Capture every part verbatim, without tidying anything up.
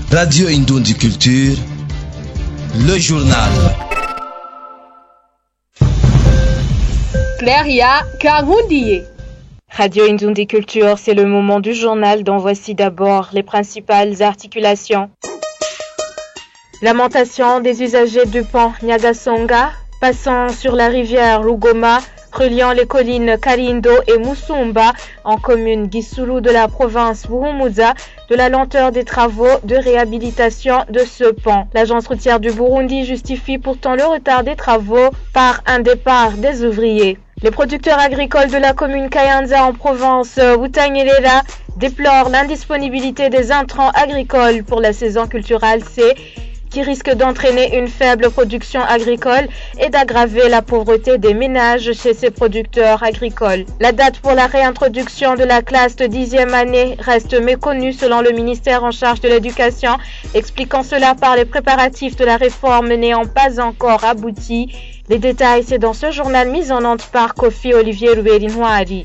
Radio Indundi Culture, le journal. Claria Kagoundié. Radio Indundi Culture, c'est le moment du journal dont voici d'abord les principales articulations. Lamentation des usagers du pont Nyagasonga, passant sur la rivière Rugoma, reliant les collines Kalindo et Musumba en commune Gisuru de la province Buhumuza, de la lenteur des travaux de réhabilitation de ce pont. L'agence routière du Burundi justifie pourtant le retard des travaux par un départ des ouvriers. Les producteurs agricoles de la commune Kayanza en province Butanyerera déplorent l'indisponibilité des intrants agricoles pour la saison culturelle C, qui risque d'entraîner une faible production agricole et d'aggraver la pauvreté des ménages chez ces producteurs agricoles. La date pour la réintroduction de la classe de dixième année reste méconnue selon le ministère en charge de l'éducation, expliquant cela par les préparatifs de la réforme n'ayant pas encore abouti. Les détails, c'est dans ce journal mis en onde par Kofi Olivier Ruberinwari.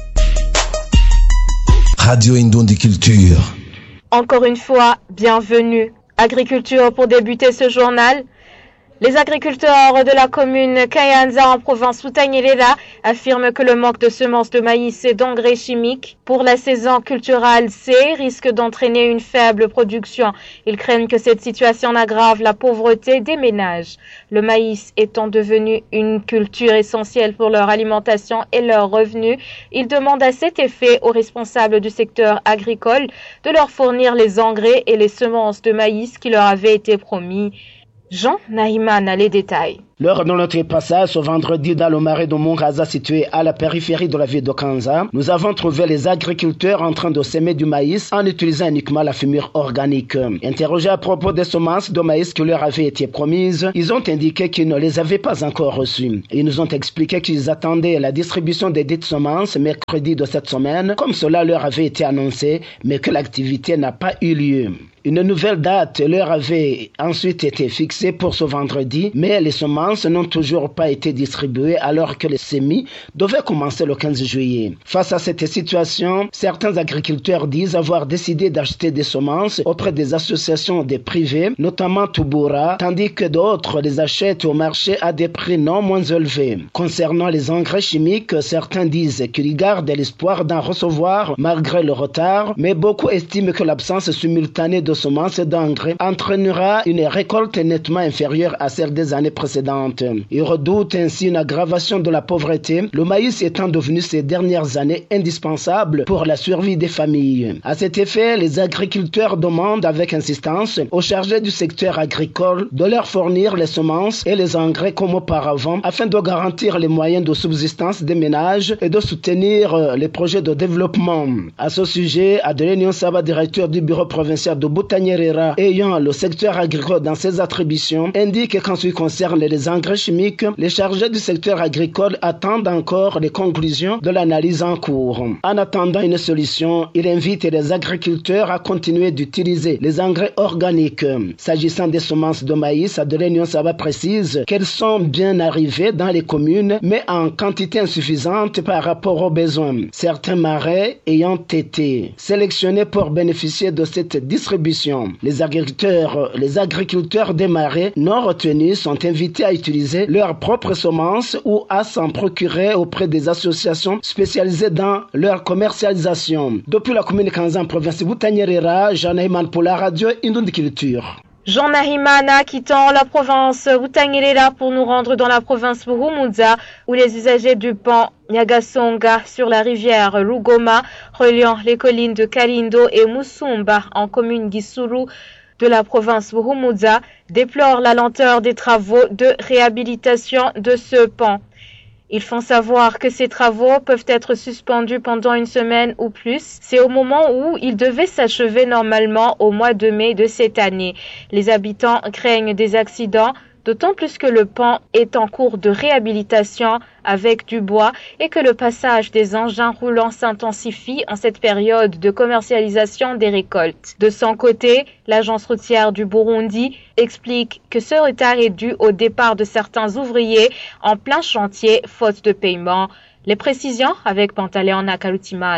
Radio Indundi Culture. Encore une fois, bienvenue. Agriculture pour débuter ce journal. Les agriculteurs de la commune Kayanza en province Butanyerera affirment que le manque de semences de maïs et d'engrais chimiques pour la saison culturelle C risque d'entraîner une faible production. Ils craignent que cette situation aggrave la pauvreté des ménages. Le maïs étant devenu une culture essentielle pour leur alimentation et leurs revenus, ils demandent à cet effet aux responsables du secteur agricole de leur fournir les engrais et les semences de maïs qui leur avaient été promis. Jean Naïman a les détails. Lors de notre passage ce vendredi dans le marais de Mongaza situé à la périphérie de la ville de Kanza, nous avons trouvé les agriculteurs en train de semer du maïs en utilisant uniquement la fumure organique. Interrogés à propos des semences de maïs qui leur avaient été promises, ils ont indiqué qu'ils ne les avaient pas encore reçues. Ils nous ont expliqué qu'ils attendaient la distribution des dites semences mercredi de cette semaine, comme cela leur avait été annoncé, mais que l'activité n'a pas eu lieu. Une nouvelle date leur avait ensuite été fixée pour ce vendredi, mais les semences n'ont toujours pas été distribuées alors que les semis devaient commencer le quinze juillet. Face à cette situation, certains agriculteurs disent avoir décidé d'acheter des semences auprès des associations des privés, notamment Tubura, tandis que d'autres les achètent au marché à des prix non moins élevés. Concernant les engrais chimiques, certains disent qu'ils gardent l'espoir d'en recevoir malgré le retard, mais beaucoup estiment que l'absence simultanée de semences d'engrais entraînera une récolte nettement inférieure à celle des années précédentes. Ils redoutent ainsi une aggravation de la pauvreté, le maïs étant devenu ces dernières années indispensable pour la survie des familles. À cet effet, les agriculteurs demandent avec insistance aux chargés du secteur agricole de leur fournir les semences et les engrais comme auparavant afin de garantir les moyens de subsistance des ménages et de soutenir les projets de développement. À ce sujet, Adeline Saba, directeur du bureau provincial de Butanyerera ayant le secteur agricole dans ses attributions, indique qu'en ce qui concerne les engrais chimiques, les chargés du secteur agricole attendent encore les conclusions de l'analyse en cours. En attendant une solution, il invite les agriculteurs à continuer d'utiliser les engrais organiques. S'agissant des semences de maïs, Adeline Saba précise qu'elles sont bien arrivées dans les communes, mais en quantité insuffisante par rapport aux besoins. Certains marais ayant été sélectionnés pour bénéficier de cette distribution. Les agriculteurs, les agriculteurs des marais non retenus sont invités à utiliser leurs propres semences ou à s'en procurer auprès des associations spécialisées dans leur commercialisation. Depuis la commune Kanza en province Butanyerera, Jean Naïman pour la radio Indundi Culture. Jean Nahimana quittant la province Butanyerera pour nous rendre dans la province Buhumuza où les usagers du pont Nyagasonga sur la rivière Rugoma reliant les collines de Kalindo et Musumba en commune Gisuru de la province Buhumuza déplorent la lenteur des travaux de réhabilitation de ce pont. Ils font savoir que ces travaux peuvent être suspendus pendant une semaine ou plus. C'est au moment où ils devaient s'achever normalement au mois de mai de cette année. Les habitants craignent des accidents, d'autant plus que le pont est en cours de réhabilitation avec du bois et que le passage des engins roulants s'intensifie en cette période de commercialisation des récoltes. De son côté, l'agence routière du Burundi explique que ce retard est dû au départ de certains ouvriers en plein chantier faute de paiement. Les précisions avec Pantaleon Nakarutimana.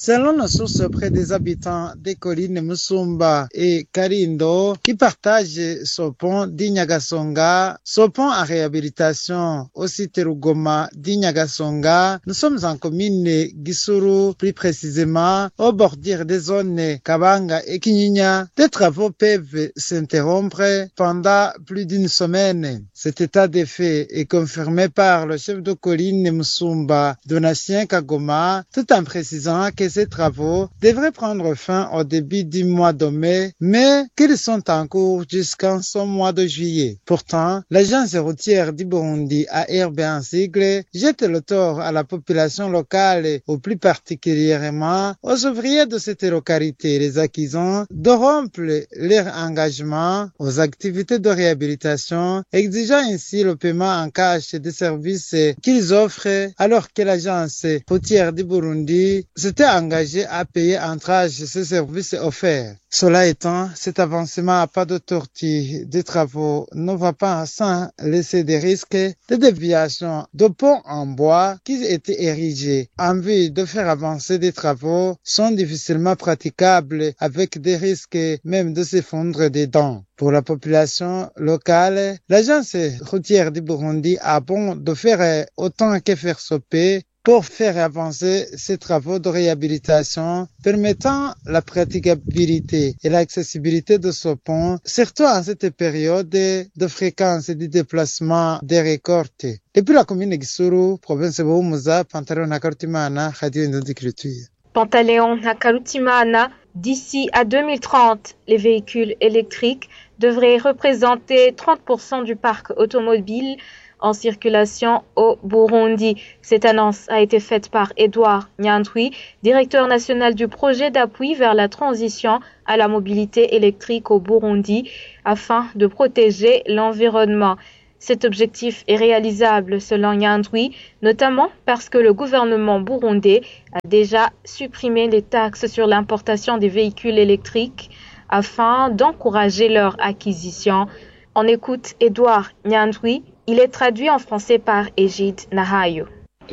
Selon nos sources auprès des habitants des collines Musumba et Karindo qui partagent ce pont d'Inyagasonga, ce pont en réhabilitation au site Rugoma d'Inyagasonga, nous sommes en commune Gisuru, plus précisément au bordure des zones Kabanga et Kinyinya. Des travaux peuvent s'interrompre pendant plus d'une semaine. Cet état de fait est confirmé par le chef de colline Musumba, Donatien Kagoma, tout en précisant que ces travaux devraient prendre fin au début du mois de mai, mais qu'ils sont en cours jusqu'en ce mois de juillet. Pourtant, l'agence routière du Burundi, A R B en sigle, jette le tort à la population locale, ou plus particulièrement aux ouvriers de cette localité, les accusant de rompre leur engagement aux activités de réhabilitation, exigeant ainsi le paiement en cash des services qu'ils offrent, alors que l'agence routière du Burundi s'était engagée à payer en tranche ces services offerts. Cela étant, cet avancement à pas de tortue des travaux ne va pas sans laisser des risques de déviation de ponts en bois qui étaient érigés en vue de faire avancer des travaux sont difficilement praticables avec des risques même de s'effondrer dedans. Pour la population locale, l'agence routière du Burundi a bon de faire autant que faire sauter pour faire avancer ces travaux de réhabilitation permettant la praticabilité et l'accessibilité de ce pont, surtout en cette période de fréquence du déplacement des récoltes. Depuis la commune de Gisuru, province de Buhumuza, Pantaleon Nakarutimana, Radio Indundi Culture. Pantaleon Nakarutimana, d'ici à deux mille trente, les véhicules électriques devraient représenter trente pour cent du parc automobile en circulation au Burundi. Cette annonce a été faite par Edouard Nyandwi, directeur national du projet d'appui vers la transition à la mobilité électrique au Burundi, afin de protéger l'environnement. Cet objectif est réalisable selon Nyandwi, notamment parce que le gouvernement burundais a déjà supprimé les taxes sur l'importation des véhicules électriques afin d'encourager leur acquisition. On écoute Edouard Nyandwi. Il est traduit en français par Égide Nahayo.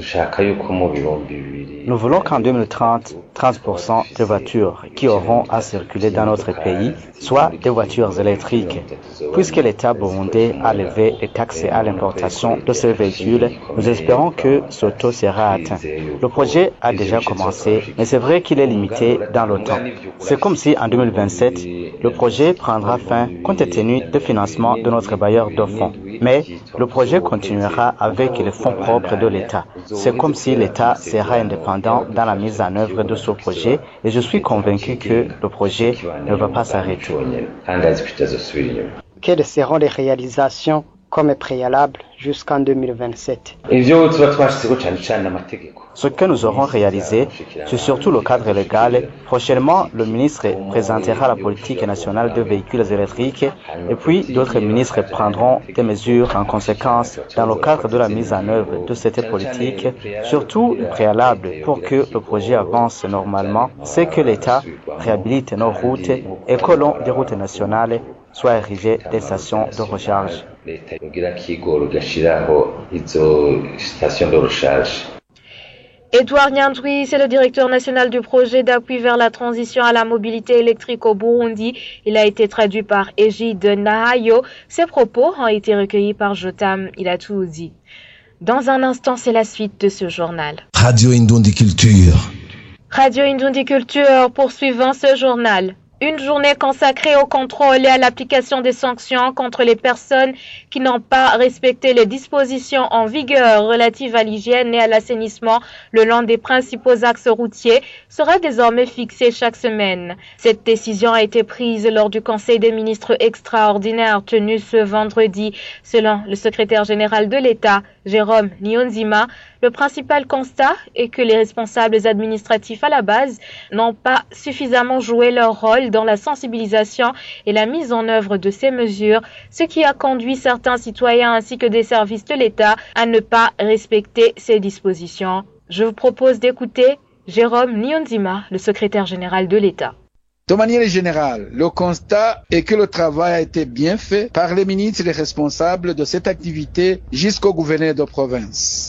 Nous voulons qu'en deux mille trente, trente pour cent des voitures qui auront à circuler dans notre pays soient des voitures électriques. Puisque l'État burundais a levé les taxes à l'importation de ces véhicules, nous espérons que ce taux sera atteint. Le projet a déjà commencé, mais c'est vrai qu'il est limité dans le temps. C'est comme si en deux mille vingt-sept, le projet prendra fin compte tenu du financement de notre bailleur de fonds. Mais le projet continuera avec les fonds propres de l'État. C'est comme si l'État sera indépendant dans la mise en œuvre de ce projet et je suis convaincu que le projet ne va pas s'arrêter. Quelles seront les réalisations comme préalable jusqu'en deux mille vingt-sept? Ce que nous aurons réalisé, c'est surtout le cadre légal. Prochainement, le ministre présentera la politique nationale de véhicules électriques et puis d'autres ministres prendront des mesures en conséquence dans le cadre de la mise en œuvre de cette politique. Surtout, le préalable pour que le projet avance normalement, c'est que l'État réhabilite nos routes et que l'on des routes nationales soit érigé des stations de recharge. Edouard Nyandwi, c'est le directeur national du projet d'appui vers la transition à la mobilité électrique au Burundi. Il a été traduit par Égide Nahayo. Ses propos ont été recueillis par Jotam. Il a tout dit. Dans un instant, c'est la suite de ce journal. Radio Indundi Culture. Radio Indundi Culture, poursuivant ce journal. Une journée consacrée au contrôle et à l'application des sanctions contre les personnes qui n'ont pas respecté les dispositions en vigueur relatives à l'hygiène et à l'assainissement le long des principaux axes routiers sera désormais fixée chaque semaine. Cette décision a été prise lors du Conseil des ministres extraordinaire tenu ce vendredi. Selon le secrétaire général de l'État, Jérôme Niyonzima, le principal constat est que les responsables administratifs à la base n'ont pas suffisamment joué leur rôle dans la sensibilisation et la mise en œuvre de ces mesures, ce qui a conduit certains citoyens ainsi que des services de l'État à ne pas respecter ces dispositions. Je vous propose d'écouter Jérôme Niyonzima, le secrétaire général de l'État. De manière générale, le constat est que le travail a été bien fait par les ministres et les responsables de cette activité jusqu'au gouverneur de province.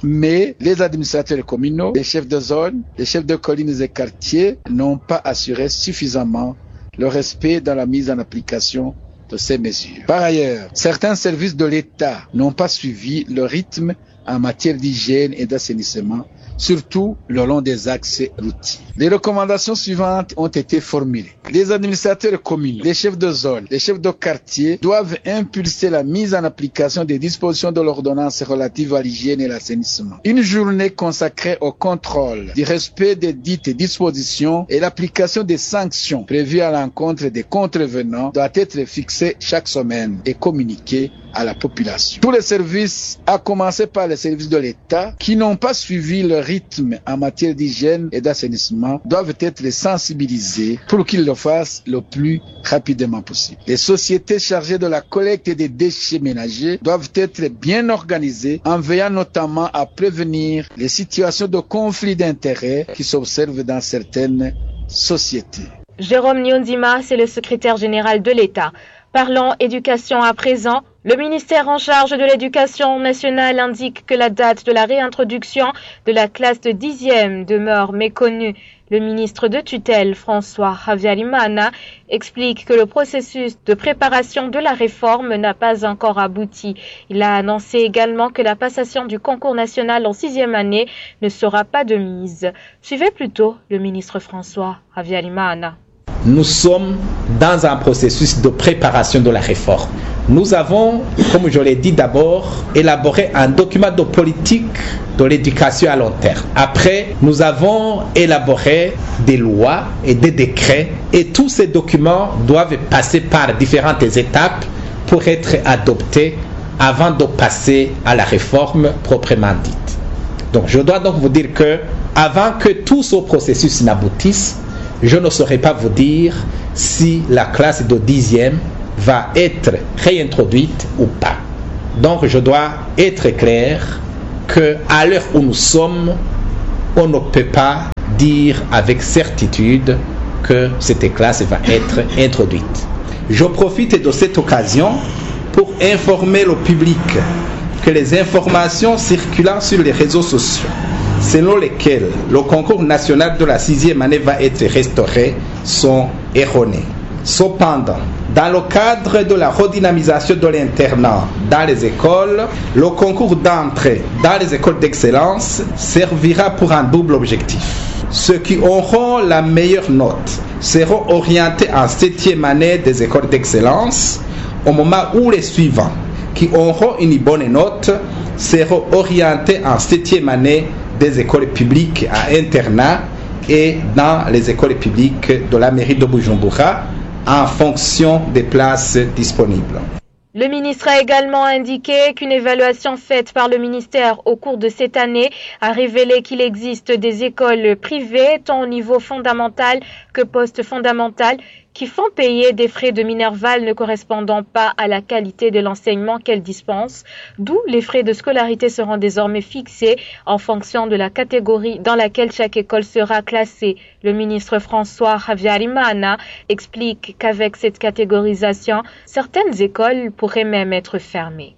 mais les administrateurs communaux, les chefs de zone, les chefs de collines et quartiers n'ont pas assuré suffisamment le respect dans la mise en application de ces mesures. Par ailleurs, certains services de l'État n'ont pas suivi le rythme en matière d'hygiène et d'assainissement, surtout le long des axes routiers. Les recommandations suivantes ont été formulées. Les administrateurs communaux, les chefs de zone, les chefs de quartier doivent impulser la mise en application des dispositions de l'ordonnance relative à l'hygiène et l'assainissement. Une journée consacrée au contrôle du respect des dites dispositions et l'application des sanctions prévues à l'encontre des contrevenants doit être fixée chaque semaine et communiquée à la population. Tous les services, à commencer par les services de l'État, qui n'ont pas suivi le rythme en matière d'hygiène et d'assainissement, doivent être sensibilisés pour qu'ils le fassent le plus rapidement possible. Les sociétés chargées de la collecte des déchets ménagers doivent être bien organisées en veillant notamment à prévenir les situations de conflit d'intérêts qui s'observent dans certaines sociétés. Jérôme Nyonzima, c'est le secrétaire général de l'État. Parlons éducation à présent. Le ministère en charge de l'éducation nationale indique que la date de la réintroduction de la classe de dixième demeure méconnue. Le ministre de tutelle, François Havyarimana, explique que le processus de préparation de la réforme n'a pas encore abouti. Il a annoncé également que la passation du concours national en sixième année ne sera pas de mise. Suivez plutôt le ministre François Havyarimana. Nous sommes dans un processus de préparation de la réforme. Nous avons, comme je l'ai dit d'abord, élaboré un document de politique de l'éducation à long terme. Après, nous avons élaboré des lois et des décrets et tous ces documents doivent passer par différentes étapes pour être adoptés avant de passer à la réforme proprement dite. Donc, je dois donc vous dire que avant que tout ce processus n'aboutisse, je ne saurais pas vous dire si la classe de dixième va être réintroduite ou pas. Donc je dois être clair qu'à l'heure où nous sommes, on ne peut pas dire avec certitude que cette classe va être introduite. Je profite de cette occasion pour informer le public que les informations circulant sur les réseaux sociaux selon lesquelles le concours national de la sixième année va être restauré sont erronées. Cependant, dans le cadre de la redynamisation de l'internat dans les écoles, le concours d'entrée dans les écoles d'excellence servira pour un double objectif. Ceux qui auront la meilleure note seront orientés en septième année des écoles d'excellence, au moment où les suivants, qui auront une bonne note, seront orientés en septième année des écoles publiques à internat et dans les écoles publiques de la mairie de Bujumbura en fonction des places disponibles. Le ministre a également indiqué qu'une évaluation faite par le ministère au cours de cette année a révélé qu'il existe des écoles privées, tant au niveau fondamental que post-fondamental, qui font payer des frais de Minerval ne correspondant pas à la qualité de l'enseignement qu'elles dispensent, d'où les frais de scolarité seront désormais fixés en fonction de la catégorie dans laquelle chaque école sera classée. Le ministre François Havyarimana explique qu'avec cette catégorisation, certaines écoles pourraient même être fermées.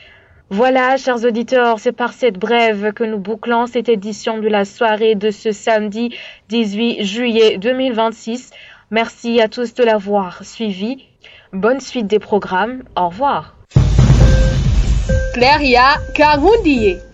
Voilà, chers auditeurs, c'est par cette brève que nous bouclons cette édition de la soirée de ce samedi dix-huit juillet deux mille vingt-six. Merci à tous de l'avoir suivi. Bonne suite des programmes. Au revoir. Claria Karundiye.